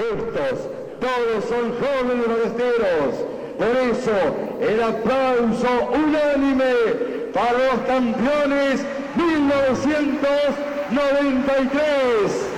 Estos todos son jóvenes ballesteros. Por eso, el aplauso unánime para los campeones 1993.